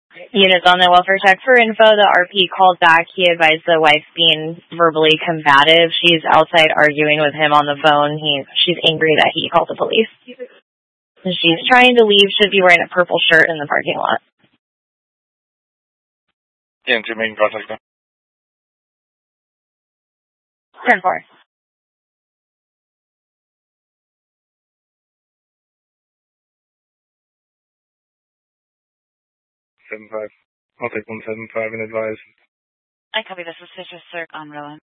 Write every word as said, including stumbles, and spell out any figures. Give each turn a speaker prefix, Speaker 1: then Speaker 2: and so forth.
Speaker 1: Units on the welfare check for info. The R P called back. He advised the wife being verbally combative. She's outside arguing with him on the phone. He, she's angry that he called the police. And she's trying to leave. Should be wearing a purple shirt in the parking lot.
Speaker 2: Yeah, to main contact now.
Speaker 1: ten four.
Speaker 2: seven five. I'll take one seven five and advise.
Speaker 3: I copy. This is Citrus Circ on Rowan.